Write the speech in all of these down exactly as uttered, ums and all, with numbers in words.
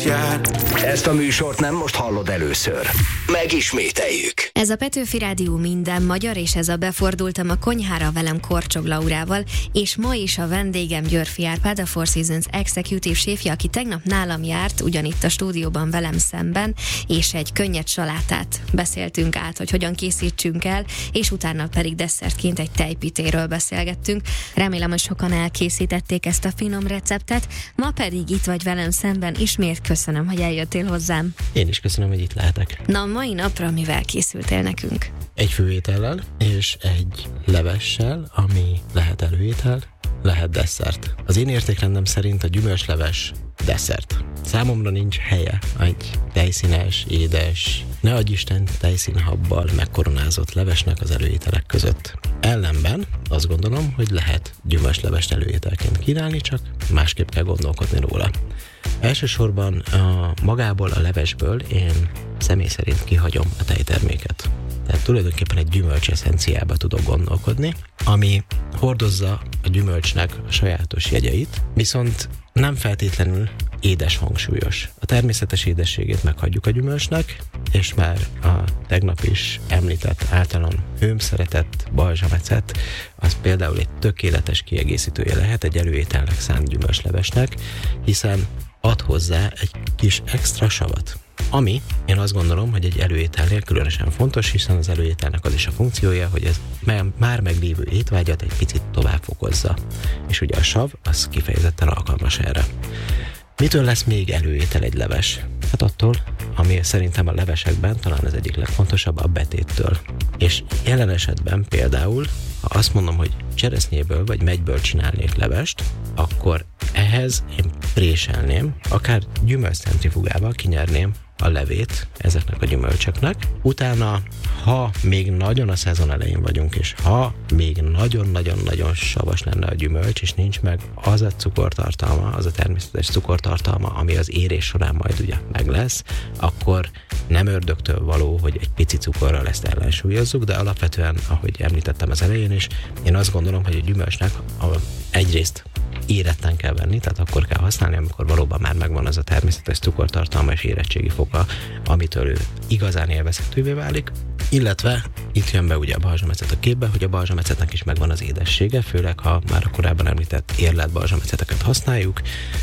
jár. Ezt a műsort nem most hallod először. Megismételjük. Ez a Petőfi Rádió minden magyar, és ez a Befordultam a konyhára velem Korcsog Laurával, és ma is a vendégem Györfi Árpád, a Four Seasons Executive Chefje, aki tegnap nálam járt, ugyanitt a stúdióban velem szemben, és egy könnyed salátát beszéltünk át, hogy hogyan készítsünk el, és utána pedig desszertként egy tejpitéről beszélgettünk. Remélem, hogy sokan elkészítették ezt a finom receptet, ma pedig itt vagy velem szemben, ismét köszönöm, hogy eljöttél hozzám. Én is köszönöm, hogy itt lehetek. Na, a mai napra mivel készültél nekünk? Egy főétellel és egy levessel, ami lehet előétel, lehet desszert. Az én értékrendem szerint a gyümölcsleves desszert. Számomra nincs helye egy tejszínes, édes, ne adj Isten tejszínhabbal megkoronázott levesnek az előételek között. Ellenben azt gondolom, hogy lehet gyümölcslevest előételként kínálni, csak másképp kell gondolkodni róla. Elsősorban a magából, a levesből én személy szerint kihagyom a tejterméket. Tehát tulajdonképpen egy gyümölcs eszenciába tudok gondolkodni, ami hordozza a gyümölcsnek a sajátos jegyeit, viszont nem feltétlenül édes hangsúlyos. A természetes édességét meghagyjuk a gyümölcsnek, és már a tegnap is említett általán hőm szeretett balzsamecet, az például egy tökéletes kiegészítője lehet egy előételnek szánt gyümölcslevesnek, hiszen ad hozzá egy kis extra savat. Ami, én azt gondolom, hogy egy előételnél különösen fontos, hiszen az előételnek az is a funkciója, hogy ez már meglévő étvágyat egy picit tovább fokozza. És ugye a sav, az kifejezetten alkalmas erre. Mitől lesz még előétel egy leves? Hát attól, ami szerintem a levesekben talán az egyik legfontosabb, a betéttől. És jelen esetben például, ha azt mondom, hogy cseresznyéből vagy megyből csinálnék levest, akkor ehhez én préselném, akár gyümölcscentrifugával kinyerném a levét ezeknek a gyümölcsöknek. Utána, ha még nagyon a szezon elején vagyunk, és ha még nagyon-nagyon-nagyon savas lenne a gyümölcs, és nincs meg az a cukortartalma, az a természetes cukortartalma, ami az érés során majd ugye meg lesz, akkor nem ördögtől való, hogy egy pici cukorral ezt ellensúlyozzuk, de alapvetően, ahogy említettem az elején is, én azt gondolom, hogy a gyümölcsnek a, egyrészt éretten kell venni, tehát akkor kell használni, amikor valóban már megvan az a természetes cukortartalma és érettségi foka, amitől ő igazán élvezhetővé válik. Illetve itt jön be ugye a balzsamecet a képbe, hogy a balzsamecetnek is megvan az édessége, főleg ha már a korábban említett érlelt balzsameceteket használjuk,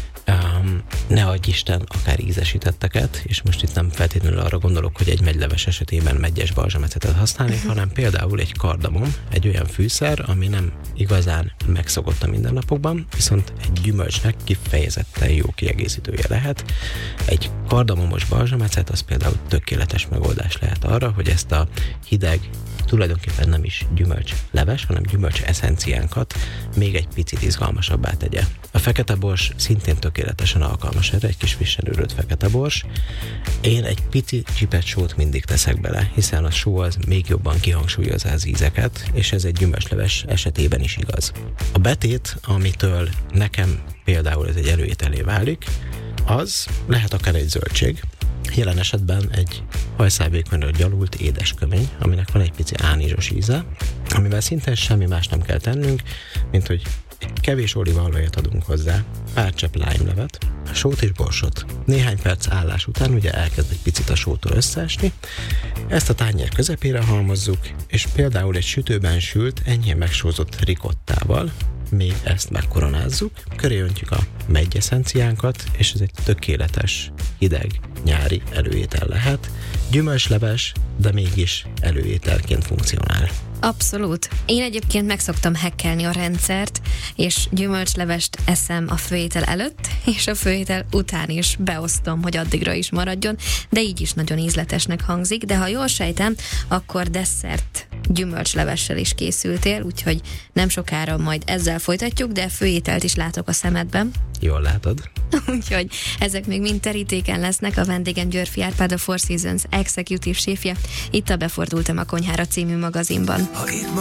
Um, ne adj Isten akár ízesítetteket, és most itt nem feltétlenül arra gondolok, hogy egy megyleves esetében megyes balzsamecetet használni, hanem például egy kardamom, egy olyan fűszer, ami nem igazán megszokott a mindennapokban, viszont egy gyümölcsnek kifejezetten jó kiegészítője lehet. Egy kardamomos balzsamecet az például tökéletes megoldás lehet arra, hogy ezt a hideg, tulajdonképpen nem is gyümölcs leves, hanem gyümölcs eszenciánkat még egy picit izgalmasabbá tegye. A fekete bors szintén tökéletesen alkalmas erre, egy kis frissen őrölt fekete bors. Én egy pici csipet sót mindig teszek bele, hiszen a só az még jobban kihangsúlyozza az ízeket, és ez egy gyümölcsleves esetében is igaz. A betét, amitől nekem például ez egy előételé válik, az lehet akár egy zöldség, jelen esetben egy hajszálvékonyra gyalult édeskömény, aminek van egy pici ánizsos íze, amivel szintén semmi más nem kell tennünk, mint hogy egy kevés olívaolajat adunk hozzá, pár csepp lájmlevet, sót és borsot. Néhány perc állás után ugye elkezd egy picit a sótól összeesni, ezt a tányér közepére halmozzuk, és például egy sütőben sült, enyhén megsózott ricottával még ezt megkoronázzuk, köré öntjük a meggy eszenciánkat, és ez egy tökéletes, hideg, nyári előétel lehet. Gyümölcsleves, de mégis előételként funkcionál. Abszolút. Én egyébként meg szoktam hekkelni a rendszert, és gyümölcslevest eszem a főétel előtt, és a főétel után is beosztom, hogy addigra is maradjon, de így is nagyon ízletesnek hangzik, de ha jól sejtem, akkor desszert gyümölcslevessel is készültél, úgyhogy nem sokára majd ezzel folytatjuk, de főételt is látok a szemedben. Jól látod. Úgyhogy ezek még mind terítéken lesznek. A vendégem Györfi Árpád, a Four Seasons Executive Chefje, itt a Befordultam a konyhára című magazinban. Ha itt